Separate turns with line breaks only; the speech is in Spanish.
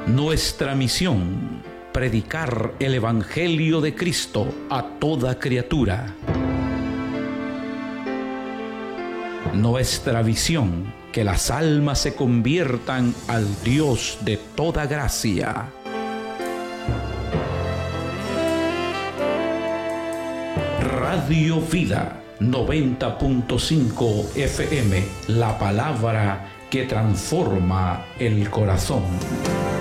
Nuestra misión: predicar el Evangelio de Cristo a toda criatura. Nuestra visión: que las almas se conviertan al Dios de toda gracia. Radio Vida 90.5 FM, la palabra que transforma el corazón.